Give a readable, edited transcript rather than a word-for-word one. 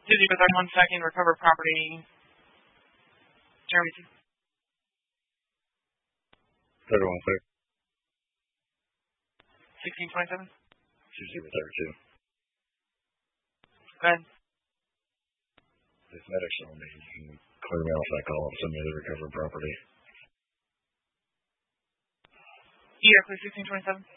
Busy with our 1 second recover property. Jeremy 2. 31 clear. 1627. 2032. Go ahead. If medics on me, you can clear me off that call and send me the recovered property. Yeah, please 1627.